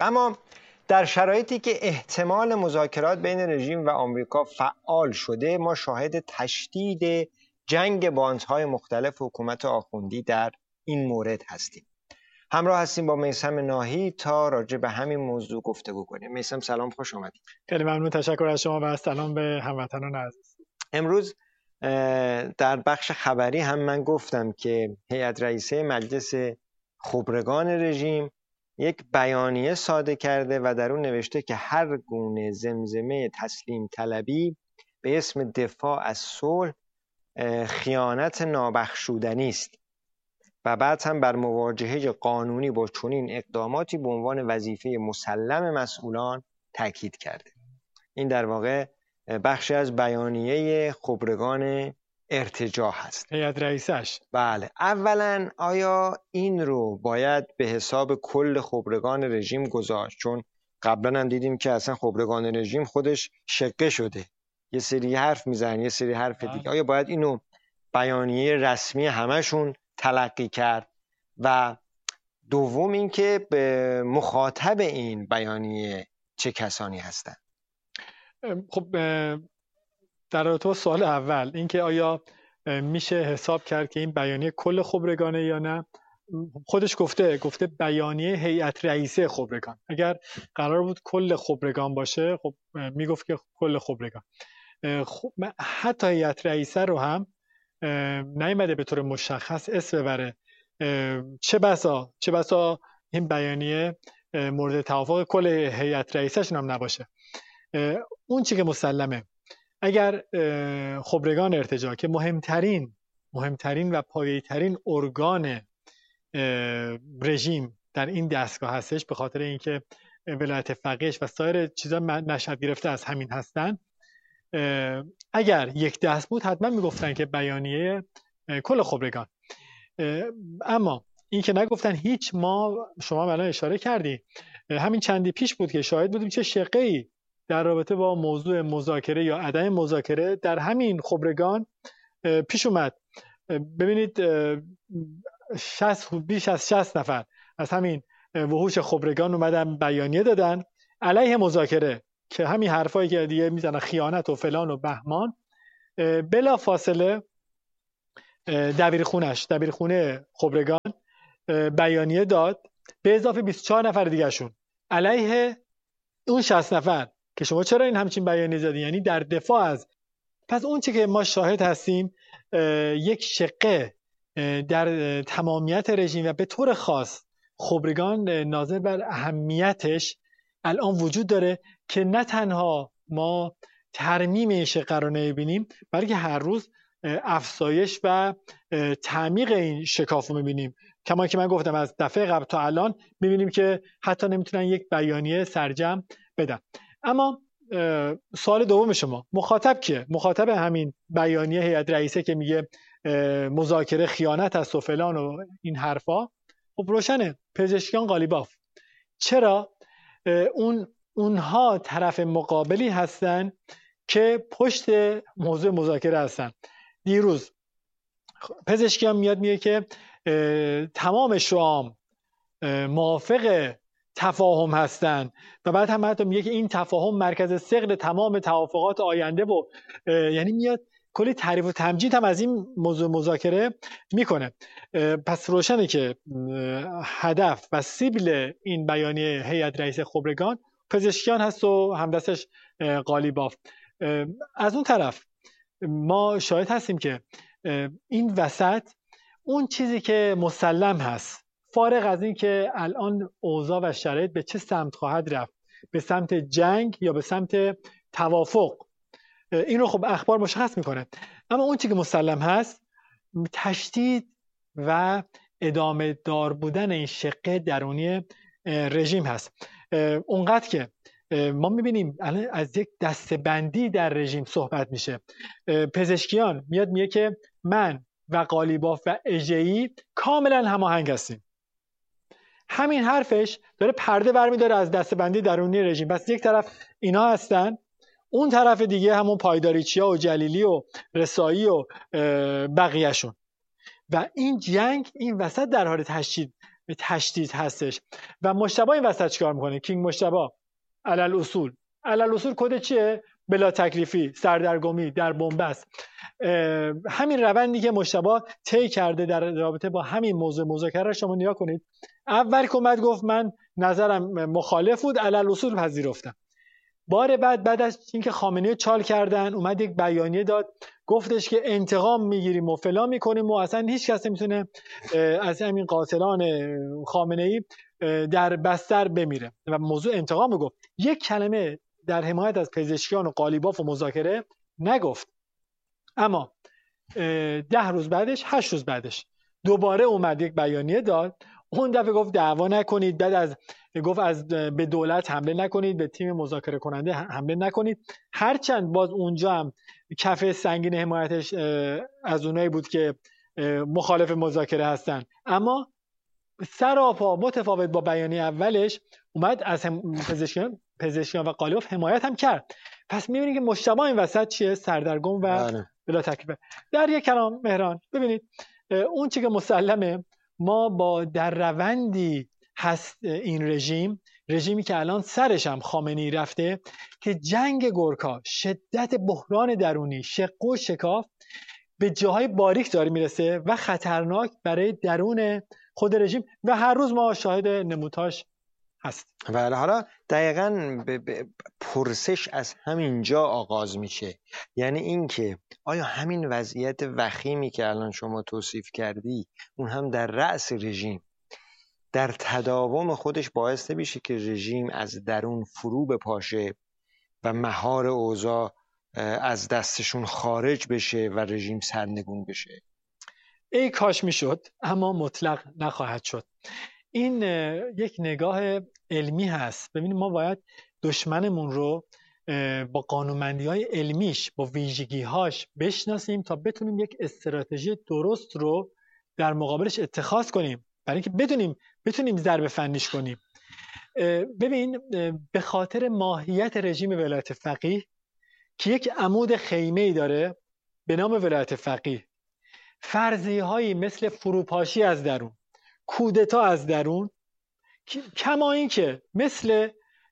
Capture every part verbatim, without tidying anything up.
اما در شرایطی که احتمال مذاکرات بین رژیم و آمریکا فعال شده، ما شاهد تشدید جنگ باندهای مختلف حکومت آخوندی در این مورد هستیم. همراه هستیم با میثم ناهی تا راجع به همین موضوع گفتگو کنیم. میثم سلام، خوش آمدید. خیلی ممنون، تشکر از شما و سلام به هموطنان عزیز. امروز در بخش خبری هم من گفتم که هیئت رئیسه مجلس خبرگان رژیم یک بیانیه صادر کرده و در اون نوشته که هر گونه زمزمه تسلیم طلبی به اسم دفاع از صلح خیانت نابخشودنی است و بعد هم بر مواجهه قانونی با چنین اقداماتی به عنوان وظیفه مسلم مسئولان تاکید کرده. این در واقع بخشی از بیانیه خبرگان ارتجاع هست، هیئت رئیسش. بله. اولا آیا این رو باید به حساب کل خبرگان رژیم گذاشت؟ چون قبلا هم دیدیم که اصلا خبرگان رژیم خودش شقه شده، یه سری حرف میزنن یه سری حرف دیگه. آیا باید اینو بیانیه رسمی همشون تلقی کرد؟ و دوم اینکه به مخاطب این بیانیه چه کسانی هستند؟ خب در رابطه با سوال اول، اینکه آیا میشه حساب کرد که این بیانیه کل خبرگانه یا نه، خودش گفته گفته بیانیه هیئت رئیسه خبرگان. اگر قرار بود کل خبرگان باشه خب میگفت که کل خبرگان. خب حتی هیئت رئیسه رو هم نیامده به طور مشخص اسم ببره. چه بسا چه بسا این بیانیه مورد توافق کل هیئت رئیسه‌ش هم نباشه. اون چی که مسلمه، اگر خبرگان ارتجاع که مهمترین مهمترین و پایه‌ترین ارگان رژیم در این دستگاه هستش، به خاطر اینکه ولایت فقیهش و سایر چیزا نشأت گرفته از همین هستن، اگر یک دست بود حتما میگفتن که بیانیه کل خبرگان. اما این که نگفتن هیچ. ما شما الان اشاره کردی همین چندی پیش بود که شاهد بودیم چه شقه‌ای در رابطه با موضوع مذاکره یا عدم مذاکره در همین خبرگان پیش اومد. ببینید شصت بیش از شصت نفر از همین وحوش خبرگان اومدن بیانیه دادن علیه مذاکره، که همین حرفایی که دیگه میزنن خیانت و فلان و بهمان. بلا فاصله دبیرخونش دبیرخونه خبرگان بیانیه داد به اضافه بیست و چهار نفر دیگه شون علیه اون شصت نفر که شما چرا این همچین بیانیه زدین، یعنی در دفاع از. پس اون چی که ما شاهد هستیم یک شقه در تمامیت رژیم و به طور خاص خبرگان ناظر بر اهمیتش الان وجود داره که نه تنها ما ترمیم این شقه رو نمیبینیم، بلکه هر روز افزایش و تعمیق این شکاف رو میبینیم. کما که من گفتم از دفعه قبل تا الان میبینیم که حتی نمیتونن یک بیانیه سرجم بدن. اما سوال دوم شما، مخاطب کیه؟ مخاطب همین بیانیه هیئت رئیسه که میگه مذاکره خیانت است و فلان و این حرفا، خب روشنه، پزشکیان قالیباف. چرا؟ اون اونها طرف مقابلی هستن که پشت موضوع مذاکره هستن. دیروز پزشکیان میاد میگه که تمام شام موافق تفاهم هستن و بعد هم حتی میگه که این تفاهم مرکز ثقل تمام توافقات آینده و یعنی میاد کلی تعریف و تمجید هم از این موضوع مذاکره میکنه. پس روشنه که هدف و سیبل این بیانیه هیئت رئیسه خبرگان پزشکیان هست و همدستش قالیباف. از اون طرف ما شاهد هستیم که این وسط اون چیزی که مسلم هست، فارغ از این که الان اوضاع و شرایط به چه سمت خواهد رفت، به سمت جنگ یا به سمت توافق، این رو خب اخبار مشخص میکنه. اما اون چیزی که مسلم هست تشدید و ادامه دار بودن این شقه درونی رژیم هست. اونقدر که ما میبینیم الان از یک دسته‌بندی در رژیم صحبت میشه. پزشکیان میاد میگه که من و قالیباف و اژه‌ای کاملا هماهنگ هستیم. همین حرفش داره پرده برمیداره از دسته‌بندی درونی رژیم. پس یک طرف اینا هستن، اون طرف دیگه همون پایداریچیا و جلیلی و رسایی و بقیه‌شون. و این جنگ این وسط در حال تشدید تشدید هستش. و مجتبی این وسط چیکار میکنه؟ کینگ مجتبی علل اصول علل اصول کد چیه؟ بلا تکلیفی، سردرگمی، در بنبست. همین روندی که مجتبی طی کرده در رابطه با همین موضوع مذاکره شما نگاه کنید. اول که اومد گفت من نظرم مخالف بود، علل اصول پذیرفتم. بار بعد بعد از اینکه خامنه‌ای چال کردن اومد یک بیانیه داد، گفتش که انتقام میگیریم و فلان میکنیم و اصلا هیچ کس نمیتونه از همین قاتلان خامنه‌ای در بستر بمیره و موضوع انتقام رو گفت. یک کلمه در حمایت از پزشکیان و قالیباف و مذاکره نگفت. اما ده روز بعدش هشت روز بعدش دوباره اومد یک بیانیه داد. اون دفعه گفت دعوا نکنید، بعد از گفت از به دولت حمله نکنید، به تیم مذاکره کننده حمله نکنید. هرچند باز اونجا هم کف سنگین حمایتش از اونایی بود که مخالف مذاکره هستن، اما سراپا متفاوت با بیانیه اولش اومد از پزشکیان پزشکیان و قالیباف حمایت هم کرد. پس می‌بینید که مجتمع این وسط چیه؟ سردرگم و بلا تکلیف. در یک کلام مهران ببینید اون چیزی که مسلمه، ما با در روندی هست این رژیم، رژیمی که الان سرش هم خامنه‌ای رفته، که جنگ گورکا، شدت بحران درونی، شق و شکاف به جاهای باریک داره میرسه و خطرناک برای درون خود رژیم و هر روز ما شاهد نمودهاش هست. بله، حالا دقیقاً پرسش از همین جا آغاز میشه، یعنی اینکه آیا همین وضعیت وخیمی که الان شما توصیف کردی، اون هم در رأس رژیم، در تداوم خودش باعث نمیشه که رژیم از درون فرو بپاشه و مهار اوضاع از دستشون خارج بشه و رژیم سرنگون بشه؟ ای کاش میشد، اما مطلق نخواهد شد. این یک نگاه علمی هست. ببینید ما باید دشمنمون رو با قانونمندی‌های علمیش، با ویژگی‌هاش بشناسیم تا بتونیم یک استراتژی درست رو در مقابلش اتخاذ کنیم، برای اینکه بدونیم بتونیم ضربه فنیش کنیم. ببین به خاطر ماهیت رژیم ولایت فقیه که یک عمود خیمه‌ای داره به نام ولایت فقیه، فرضیه‌هایی مثل فروپاشی از درون، کودتا از درون، کما این که مثل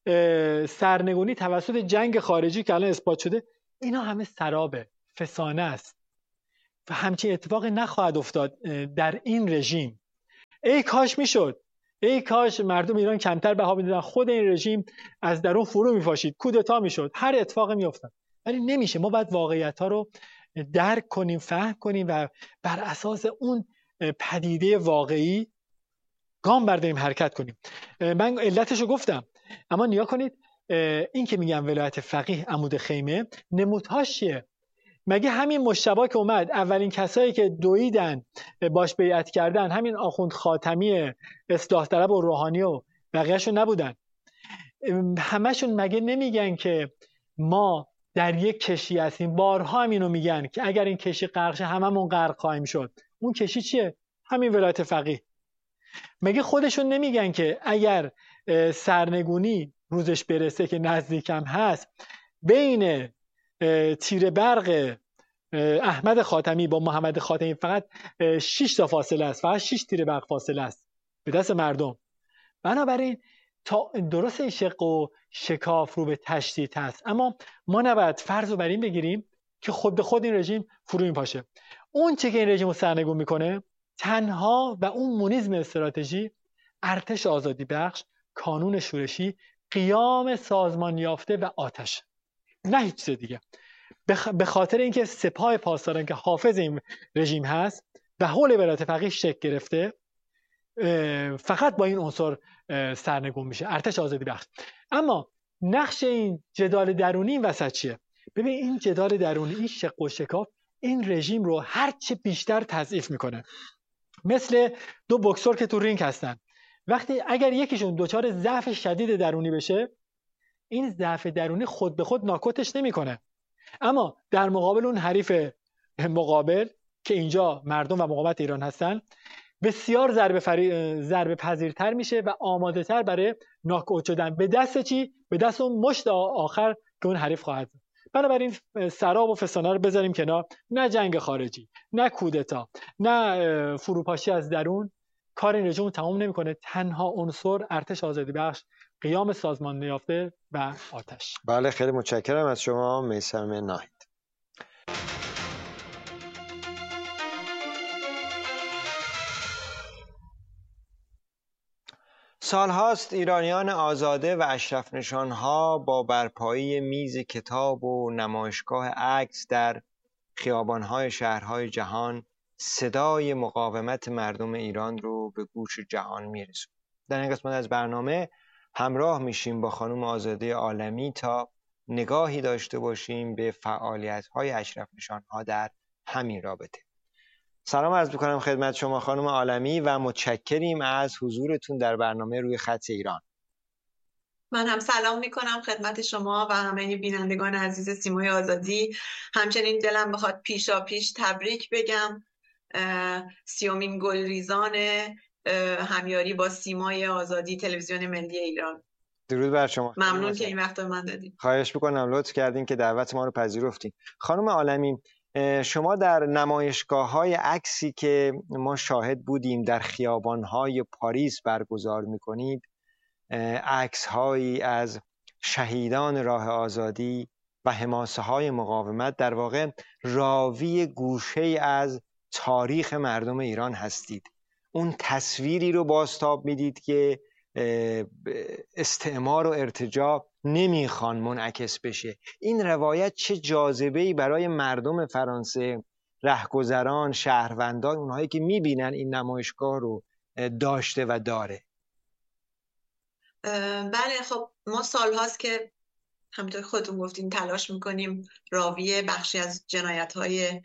سرنگونی توسط جنگ خارجی که الان اثبات شده، اینا همه سرابه، فسانه است و همچین اتفاقی نخواهد افتاد در این رژیم. ای کاش میشد، ای کاش مردم ایران کمتر بها میدادن، خود این رژیم از درون فرو میپاشید، کودتا میشد، هر اتفاقی میافتاد. ولی نمیشه. ما باید واقعیت ها رو درک کنیم، فهم کنیم و بر اساس اون پدیده واقعی گام برداریم، حرکت کنیم. من علتشو گفتم، اما نیا کنید این که میگم ولایت فقیه عمود خیمه، نمودهاش چیه؟ مگه همین مجتبی که اومد اولین کسایی که دویدن باش بیعت کردن همین آخوند خاتمی اصلاح طلب و روحانی و بقیه‌شون نبودن؟ همشون مگه نمیگن که ما در یک کشی هستیم؟ بارها هم اینو میگن که اگر این کشی غرق شه هممون غرق خواهیم شد. اون کشی چیه؟ همین ولایت فقیه. مگه خودشون نمیگن که اگر سرنگونی روزش برسه که نزدیکم هست، بین تیر برق احمد خاتمی با محمد خاتمی فقط شش تا فاصله است، فقط شش تیر برق فاصله است به دست مردم. بنابراین تا درست شق و شکاف رو به تشدید هست، اما ما نباید فرض رو بر این بگیریم که خود به خود این رژیم فرو میپاشه. اون چه که این رژیم رو سرنگون میکنه تنها و اون مونیزم استراتژی، ارتش آزادی بخش، کانون شورشی، قیام سازمان یافته و آتش، نه هیچ چیز دیگه. به خاطر اینکه سپاه پاسداران که حافظ این رژیم هست و حول ولایت فقیه شکل گرفته، فقط با این عنصر سرنگون میشه، ارتش آزادی بخش. اما نقش این جدال درونی این وسط چیه؟ ببین این جدال درونی، این شق و شکاف این رژیم رو هر چه بیشتر تضعیف میکنه. مثل دو بوکسور که تو رینگ هستن، وقتی اگر یکیشون دچار ضعف شدید درونی بشه، این ضعف درونی خود به خود ناکوتش نمیکنه، اما در مقابل اون حریف مقابل که اینجا مردم و مقاومت ایران هستن، بسیار ضربه فری... ضربه پذیرتر میشه و آماده تر برای ناکوت شدن. به دست چی؟ به دست اون مشت آخر که اون حریف خواهد. بنابراین سراب و فسانه رو بذاریم کنار. نه جنگ خارجی، نه کودتا، نه فروپاشی از درون کار این رژیم تمام نمیکنه. تنها عنصر ارتش آزادی بخش، قیام سازمان یافته و آتش. بله خیلی متشکرم از شما میثم ناهید. سالهاست ایرانیان آزاده و اشرف نشانها با برپایی میز کتاب و نمایشگاه عکس در خیابانهای شهرهای جهان صدای مقاومت مردم ایران رو به گوش جهان میرسون. در این قسمت از برنامه همراه میشیم با خانم آزاده عالمی تا نگاهی داشته باشیم به فعالیت‌های اشرف نشانها در همین رابطه. سلام عرض می‌کنم خدمت شما خانم عالمی و متشکریم از حضورتون در برنامه روی خط ایران. من هم سلام میکنم خدمت شما و همه بینندگان عزیز سیمای آزادی. همچنین دلم بخواد پیشا پیش تبریک بگم سیومین گلریزان همیاری با سیمای آزادی تلویزیون ملی ایران. درود بر شما. ممنون که این وقت به من دادید. خواهش میکنم، لطف کردین که دعوت ما رو پذیرفتین. خانم عالمی، شما در نمایشگاه‌های عکسی که ما شاهد بودیم در خیابان‌های پاریس برگزار می‌کنید، عکس‌هایی از شهیدان راه آزادی و حماسه‌های مقاومت، در واقع راوی گوشه‌ای از تاریخ مردم ایران هستید. اون تصویری رو بازتاب میدید که استعمار و ارتجاع نمیخوان منعکس بشه. این روایت چه جاذبه‌ای برای مردم فرانسه، رهگذران، شهروندان، اونهایی که میبینن این نمایشگاه رو داشته و داره؟ بله، خب ما سال هاست که همونطور خودتون گفتین تلاش میکنیم راوی بخشی از جنایت های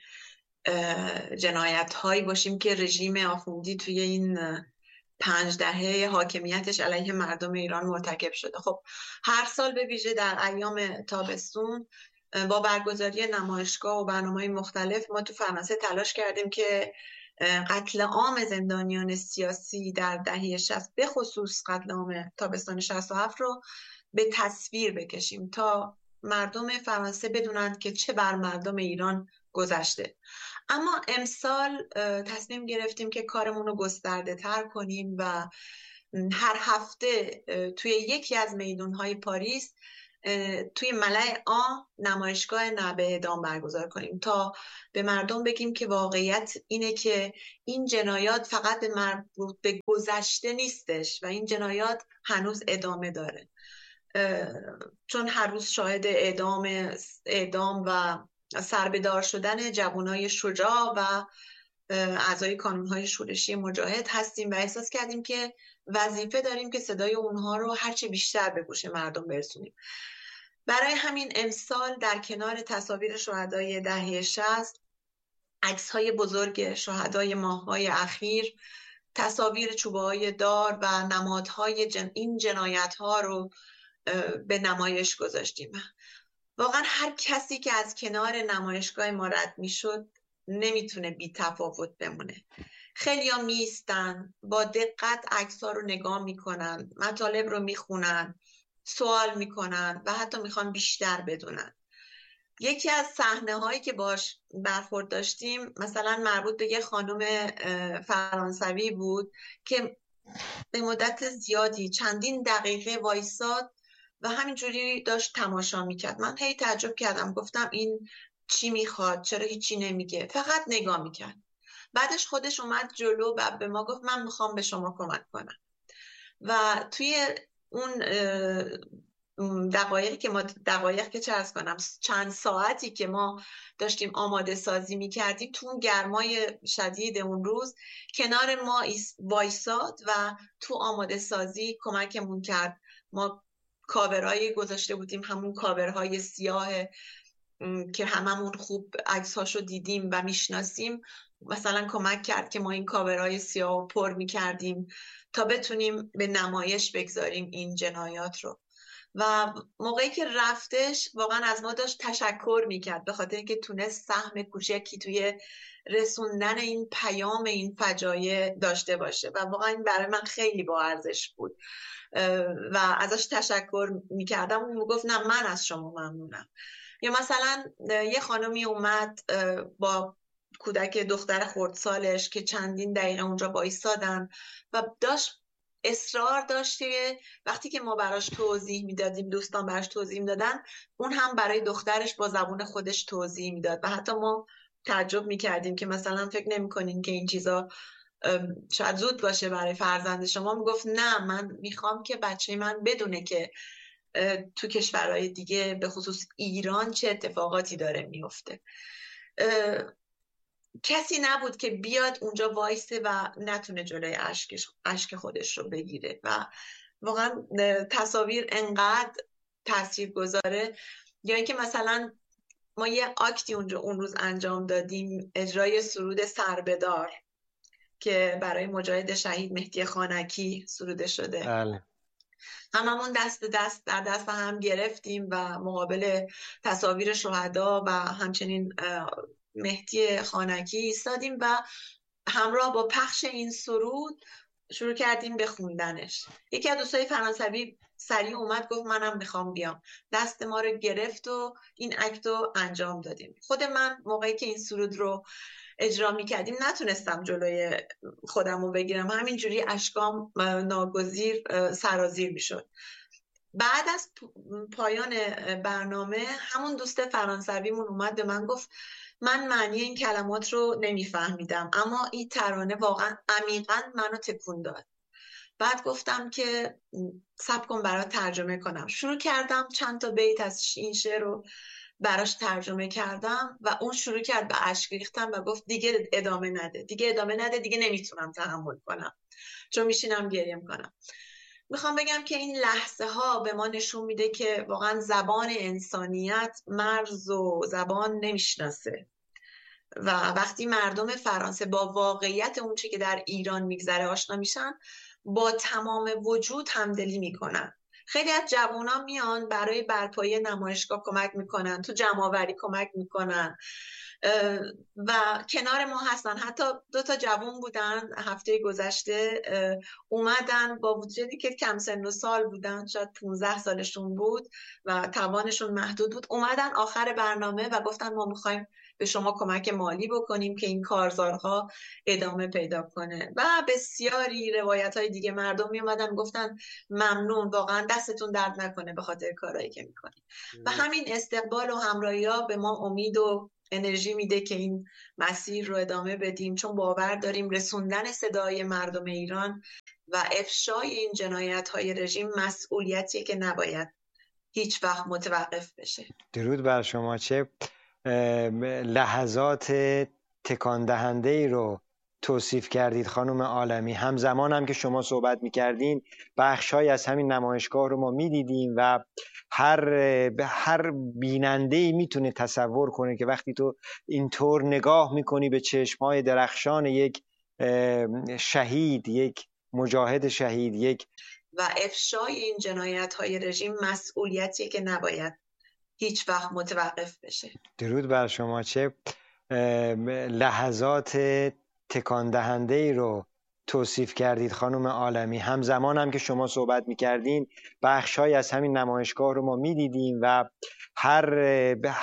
جنایت هایی باشیم که رژیم آخوندی توی این پنج دهه حاکمیتش علیه مردم ایران مرتکب شده. خب هر سال به ویژه در ایام تابستون با برگزاری نمایشگاه و برنامه‌های مختلف ما تو فرانسه تلاش کردیم که قتل عام زندانیان سیاسی در دهه شصت به خصوص قتل عام تابستان شصت و هفت رو به تصویر بکشیم تا مردم فرانسه بدونند که چه بر مردم ایران گذشته. اما امسال تصمیم گرفتیم که کارمون رو گسترده تر کنیم و هر هفته توی یکی از میدونهای پاریس توی ملأ آ نمایشگاه نعره اعدام برگزار کنیم تا به مردم بگیم که واقعیت اینه که این جنایات فقط مربوط به گذشته نیستش و این جنایات هنوز ادامه داره. چون هر روز شاهد اعدام اعدام و سربدار شدن جوانای شجاع و اعضای کانونهای شورشی مجاهد هستیم و احساس کردیم که وظیفه داریم که صدای اونها رو هرچه بیشتر به گوش مردم برسونیم. برای همین امسال در کنار تصاویر شهدای دهه شصت، عکس‌های بزرگ شهدای ماه‌های اخیر، تصاویر چوبه‌های دار و نمادهای جن... این جنایت‌ها رو به نمایش گذاشتیم. واقعا هر کسی که از کنار نمایشگاه ما رد میشد نمیتونه بی تفاوت بمونه. خیلی ها میستن، با دقت عکس‌ها رو نگاه میکنن، مطالب رو میخونن، سوال میکنن و حتی میخوان بیشتر بدونن. یکی از صحنه هایی که باش برخورد داشتیم مثلا مربوط به یه خانم فرانسوی بود که به مدت زیادی چندین دقیقه وایساد و همینجوری داشت تماشا میکرد. من هی تعجب کردم، گفتم این چی میخواد؟ چرا هیچی نمیگه؟ فقط نگاه میکرد. بعدش خودش اومد جلو و به ما گفت من میخوام به شما کمک کنم. و توی اون دقایقی که ما دقایق که چه عرض کنم چند ساعتی که ما داشتیم آماده سازی میکردیم، تو اون گرمای شدید اون روز کنار ما وایساد و تو آماده سازی کمکمون کرد. ما کاورایی گذاشته بودیم، همون کاورهای سیاه که هممون خوب عکساشو دیدیم و میشناسیم. مثلا کمک کرد که ما این کاورهای سیاه رو پر میکردیم تا بتونیم به نمایش بگذاریم این جنایات رو. و موقعی که رفتش واقعا از ما داشت تشکر میکرد به خاطر که تونست سهم کوچکی توی رسوندن این پیام این فجایع داشته باشه و واقعا این برای من خیلی با ارزش بود و ازش تشکر میکردم و میگفت نه من از شما ممنونم. یا مثلا یه خانمی اومد با کودک دختر خردسالش که چندین دقیقه اونجا وایسادن و داشت اصرار داشت که وقتی که ما براش توضیح میدادیم، دوستان براش توضیح میدادن، اون هم برای دخترش با زبون خودش توضیح میداد و حتی ما تعجب میکردیم که مثلا فکر نمیکنین که این چیزا شاید زود باشه برای فرزند شما. میگفت نه، من میخوام که بچه من بدونه که تو کشورهای دیگه به خصوص ایران چه اتفاقاتی داره میفته. کسی نبود که بیاد اونجا وایسه و نتونه جلوی اشکش اشک خودش رو بگیره و واقعا تصاویر انقدر تأثیر گذاره. یا اینکه مثلا ما یه آکتی اونجا اون روز انجام دادیم، اجرای سرود سربدار که برای مجاهد شهید مهدی خانکی سروده شده. بله. هممون دست دست در دست هم گرفتیم و مقابل تصاویر شهدا و همچنین مهدی خانکی ایستادیم و همراه با پخش این سرود شروع کردیم به خوندنش. یکی از دوستای فرانسوی سریع اومد گفت منم میخوام بیام، دست ما رو گرفت و این اکت رو انجام دادیم. خود من موقعی که این سرود رو اجرا میکردیم نتونستم جلوی خودم رو بگیرم، همینجوری اشکام ناگزیر سرازیر میشد. بعد از پایان برنامه همون دوست فرانسویمون اومد به من گفت من معنی این کلمات رو نمیفهمیدم، اما این ترانه واقعا عمیقاً منو تکون داد. بعد گفتم که صبر کن برات ترجمه کنم. شروع کردم چند تا بیت از این شعر رو براش ترجمه کردم و اون شروع کرد به اشک ریختن و گفت دیگه ادامه نده، دیگه ادامه نده، دیگه نمیتونم تحمل کنم چون میشینم گریه میکنم. میخوام بگم که این لحظه ها به ما نشون میده که واقعا زبان انسانیت مرز و زبان نمیشناسه و وقتی مردم فرانسه با واقعیت اون چه که در ایران میگذره آشنا میشن، با تمام وجود همدلی میکنن. خیلی از جوونا میان برای برپایی نمایشگاه کمک میکنن، تو جمع‌آوری کمک میکنن و کنار ما هستن. حتی دو تا جوون بودن هفته گذشته اومدن با وجودی که کم سن و سال بودن، شاید پانزده سالشون بود و توانشون محدود بود، اومدن آخر برنامه و گفتن ما میخوایم به شما کمک مالی بکنیم که این کارزارها ادامه پیدا کنه. و بسیاری روایت های دیگه مردم می اومدن گفتن ممنون، واقعا دستتون درد نکنه به خاطر کارهایی که میکنید. و همین استقبال و همراهی ها به ما امید و انرژی میده که این مسیر رو ادامه بدیم، چون باور داریم رسوندن صدای مردم ایران و افشای این جنایت های رژیم مسئولیتیه که نباید هیچ وقت متوقف بشه. درود بر شما. چه لحظات تکان دهنده ای رو توصیف کردید خانم عالمی. همزمان هم که شما صحبت میکردین بخشای از همین نمایشگاه رو ما میدیدیم و هر هر بیننده ای میتونه تصور کنه که وقتی تو اینطور نگاه میکنی به چشمهای درخشان یک شهید، یک مجاهد شهید، یک و افشای این جنایت های رژیم مسئولیتیه که نباید هیچ وقت متوقف بشه. درود بر شما. چه لحظات تکان دهنده ای رو توصیف کردید خانم عالمی. همزمان هم که شما صحبت میکردین بخشای از همین نمایشگاه رو ما میدیدیم و هر